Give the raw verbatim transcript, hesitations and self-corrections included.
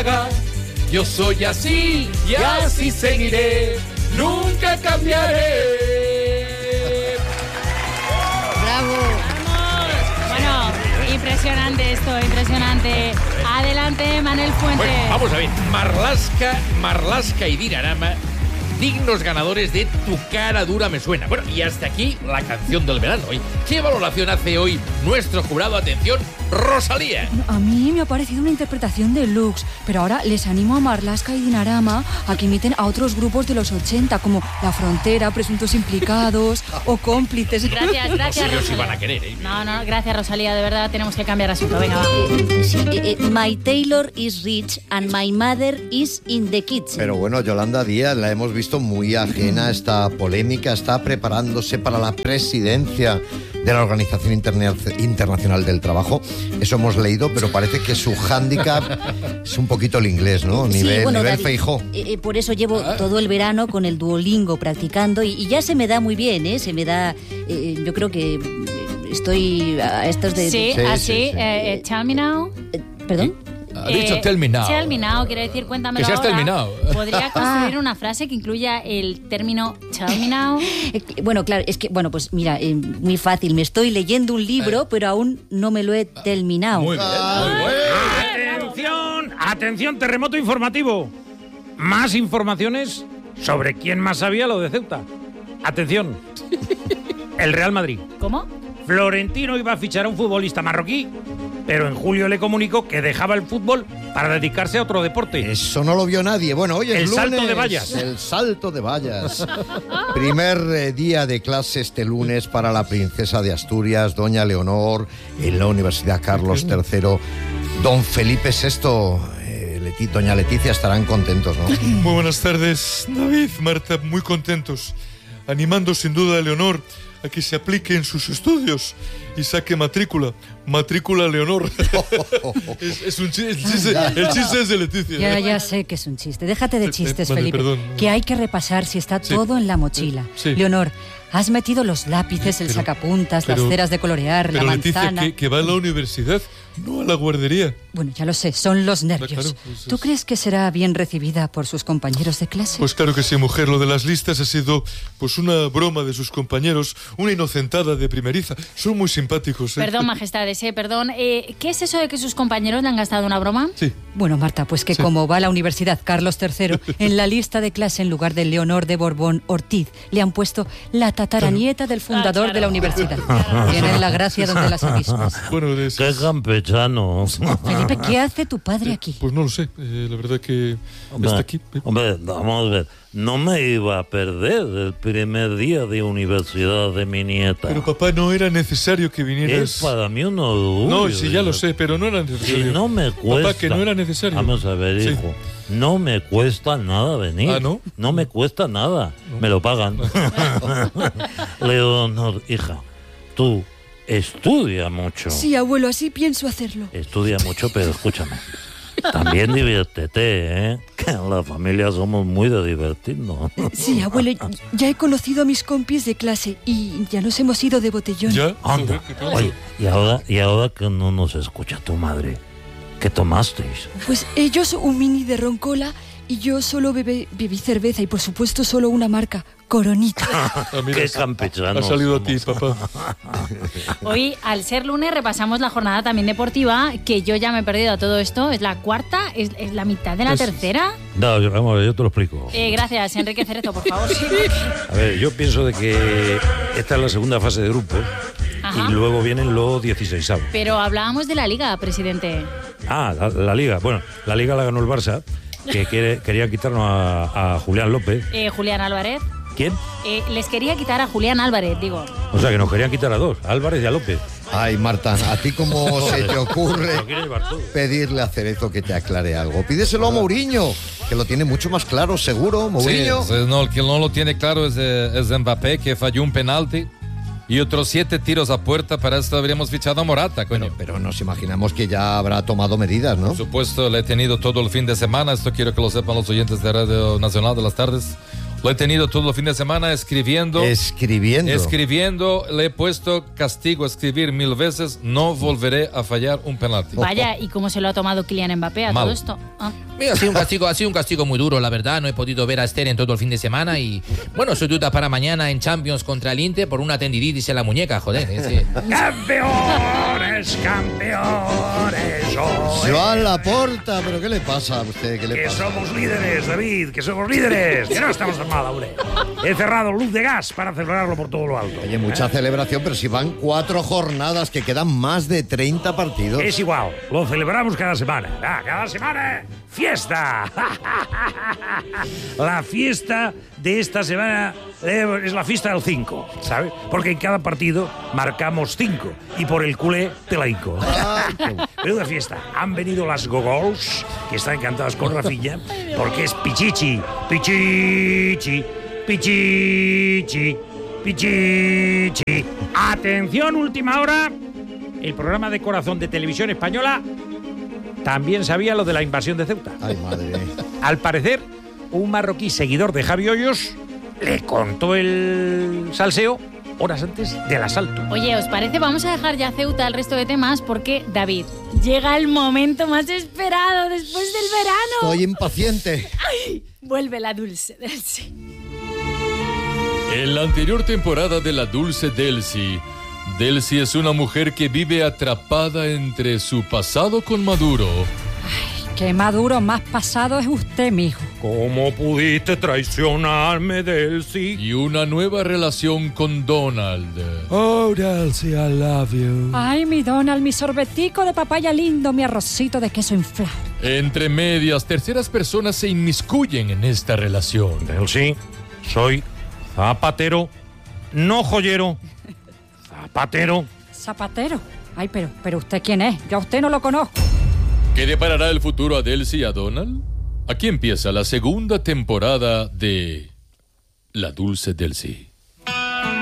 droga. Yo soy así y así seguiré, nunca cambiaré. ¡Bravo! ¡Vamos! Bueno, impresionante esto, impresionante. Adelante, Manel Fuente. Bueno, vamos a ver. Marlaska, Marlaska y Dinarama, dignos ganadores de Tu cara dura me suena. Bueno, y hasta aquí la canción del verano. ¿eh? ¿Qué valoración hace hoy nuestro jurado? Atención, Rosalía. A mí me ha parecido una interpretación deluxe, pero ahora les animo a Marlaska y Dinarama a que imiten a otros grupos de los ochenta, como La Frontera, Presuntos Implicados o Cómplices. Gracias, gracias, No sé yo si Rosalía. van a querer, ¿eh? No, no, gracias, Rosalía, de verdad tenemos que cambiar asunto. Venga, va. Eh, sí, eh, eh, my Taylor is rich and my mother is in the kitchen. Pero bueno, Yolanda Díaz la hemos visto muy ajena a esta polémica, está preparándose para la presidencia de la Organización Interna- Internacional del Trabajo. Eso hemos leído, pero parece que su hándicap es un poquito el inglés, ¿no? Nivel, Sí, bueno, nivel David, Feijó. eh, eh, por eso llevo todo el verano con el Duolingo practicando y, y ya se me da muy bien, ¿eh? Se me da, eh, yo creo que eh, estoy a estos de... Sí, Sí, así, sí, sí. eh, eh, tell me now. eh, ¿Perdón? Ha dicho tell me now. Tell me now, quiere decir cuéntamelo Que seas ahora. tell me now. Podría construir una frase que incluya el término tell me now. Eh, bueno, claro, es que, bueno, pues mira, eh, muy fácil. Me estoy leyendo un libro, pero aún no me lo he terminado. Muy bien, muy bien. Atención, atención, terremoto informativo. Más informaciones sobre quién más sabía lo de Ceuta. Atención, el Real Madrid. ¿Cómo? Florentino iba a fichar a un futbolista marroquí, pero en julio le comunicó que dejaba el fútbol para dedicarse a otro deporte. Eso no lo vio nadie. Bueno, hoy es El lunes. salto de vallas. El salto de vallas. Primer eh, día de clase este lunes para la princesa de Asturias, doña Leonor, en la Universidad Carlos tercero. Don Felipe sexto, eh, Leti- doña Leticia estarán contentos, ¿no? Muy buenas tardes, David, Marta, muy contentos. Animando sin duda a Leonor a que se aplique en sus estudios y saque matrícula. Matrícula Leonor. es, es un chiste, el chiste, el chiste es de Leticia. Ya, ya sé que es un chiste. Déjate de Eh, chistes, eh, vale, Felipe. perdón. Que hay que repasar si está Sí. todo en la mochila. Eh, sí. Leonor, has metido los lápices, el Pero- sacapuntas, pero- las ceras de colorear, Pero la Leticia, manzana. que, que va a la universidad, no a la guardería. Bueno, ya lo sé, son los nervios. claro, pues ¿Tú es- crees que será bien recibida por sus compañeros de clase? Pues claro que sí, mujer. Lo de las listas ha sido pues una broma de sus compañeros, una inocentada de primeriza. Son muy simpáticos, ¿eh? Perdón, majestades, eh, perdón. Eh, ¿Qué es eso de que sus compañeros le han gastado una broma? Sí. Bueno, Marta, pues que Sí. como va a la Universidad Carlos tercero, en la lista de clase en lugar de Leonor de Borbón Ortiz, le han puesto la tataranieta del fundador Ah, claro. de la universidad. Tienen la gracia donde las avispas. Bueno, de ¡Qué campechanos! Felipe, ¿qué hace tu padre aquí? pues no lo sé. Eh, la verdad que Hombre, está aquí. eh. hombre, vamos a ver. No me iba a perder el primer día de universidad de mi nieta. Pero papá, no era necesario que Es vinieras. para mí un orgullo. No, sí, ya lo sé, pero no era Si necesario. no me cuesta... Papá, que no era necesario. Vamos a ver, Sí. hijo. No me cuesta nada venir. ¿Ah, no? No me cuesta nada. Me lo pagan. Leonor, hija, tú estudia mucho. Sí, abuelo, así pienso hacerlo. Estudia mucho, pero escúchame. También diviértete, ¿eh? Que en la familia somos muy de divertirnos. Sí, abuelo, ya he conocido a mis compis de clase y ya nos hemos ido de botellón. ¿Ya? Anda. Joder, ¿qué tal? Oye, y ahora, y ahora que no nos escucha tu madre, ¿qué tomasteis? Pues ellos un mini de roncola y yo solo bebé, bebí cerveza y por supuesto solo una marca, Coronita. Ah, mira, Qué campechano. ha salido a ti, papá. Hoy, al ser lunes, repasamos la jornada también deportiva, que yo ya me he perdido a todo esto. ¿Es la cuarta? ¿Es, es la mitad de la Es- tercera? No, yo, vamos a ver, yo te lo explico. Eh, gracias, Enrique Cerezo, por favor. Sí, porque- A ver, yo pienso de que esta es la segunda fase de grupo Ajá. y luego vienen los dieciseisavos. Pero hablábamos de la Liga, presidente. Ah, la, la Liga. Bueno, la Liga la ganó el Barça, que quiere, quería quitarnos a, a Julián López. Eh, Julián Álvarez. ¿Quién? Eh, les quería quitar a Julián Álvarez, digo. O sea, que nos querían quitar a dos, a Álvarez y a López. Ay, Marta, ¿a ti cómo se te ocurre Lo quiere llevar todo. pedirle a Cerezo que te aclare algo? Pídeselo a Mourinho, que lo tiene mucho más claro, seguro. Mourinho. Sí, no, el que no lo tiene claro es, eh, es Mbappé, que falló un penalti y otros siete tiros a puerta. Para esto habríamos fichado a Morata, coño. Bueno, pero nos imaginamos que ya habrá tomado medidas, ¿no? Por supuesto, le he tenido todo el fin de semana. Esto quiero que lo sepan los oyentes de Radio Nacional de las Tardes. Lo he tenido todo el fin de semana escribiendo. Escribiendo. Escribiendo, le he puesto castigo a escribir mil veces, no volveré a fallar un penalti. Vaya, ¿y cómo se lo ha tomado Kylian Mbappé a Mal. todo esto? Ah. Mira, ha sido un castigo, ha sido un castigo muy duro, la verdad. No he podido ver a Esther en todo el fin de semana y, bueno, su duda para mañana en Champions contra el Inter por una tendinitis en la muñeca, joder. Ese. ¡Campeones, campeones! Hoy. Joan Laporta, ¿pero qué le pasa a usted? ¿Qué le Que pasa? somos líderes, David, que somos líderes. Que no estamos tan mal, hombre. He cerrado luz de gas para celebrarlo por todo lo alto. Oye, mucha ¿Eh? celebración, pero si van cuatro jornadas, que quedan más de treinta partidos. Es igual, lo celebramos cada semana. Ah, cada semana, fiesta. La fiesta de esta semana eh, es la fiesta del cinco, ¿sabes? Porque en cada partido marcamos cinco y por el culé te la hinco. Menuda fiesta. Han venido las gogols, que están encantadas con Rafinha, porque es pichichi, pichichi, pichichi, pichichi. Atención, última hora. El programa de Corazón de Televisión Española también sabía lo de la invasión de Ceuta. Ay, madre. Al parecer, un marroquí seguidor de Javi Hoyos le contó el salseo horas antes del asalto. Oye, ¿os parece? Vamos a dejar ya Ceuta el resto de temas porque, David, llega el momento más esperado después del verano. Estoy impaciente. ¡Ay! Vuelve la dulce Delcy. En la anterior temporada de La Dulce Delcy, Delcy es una mujer que vive atrapada entre su pasado con Maduro. Qué maduro más pasado es usted, mijo. ¿Cómo pudiste traicionarme, Delcy? Y una nueva relación con Donald. Oh, Delcy, I love you. Ay, mi Donald, mi sorbetico de papaya lindo, mi arrocito de queso inflado. Entre medias, terceras personas se inmiscuyen en esta relación. Delcy, soy zapatero, no joyero. Zapatero. Zapatero. Ay, pero, pero ¿usted quién es? Yo a usted no lo conozco. ¿Qué deparará el futuro a Delcy y a Donald? Aquí empieza la segunda temporada de La Dulce Delcy.